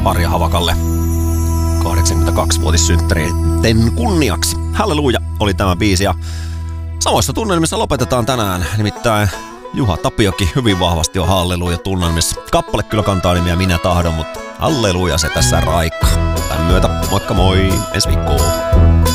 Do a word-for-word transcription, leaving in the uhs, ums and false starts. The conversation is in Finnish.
Arja Havakalle kahdeksankymmentäkaksivuotissynttäreiden kunniaksi. Halleluja oli tämä biisi ja samoissa tunnelmissa lopetetaan tänään. Nimittäin Juha Tapiokin hyvin vahvasti on halleluja tunnelmissa. Kappale kyllä kantaa nimiä Minä tahdon, mutta halleluja se tässä raikka. Tämän myötä moikka moi, ensi viikkoon.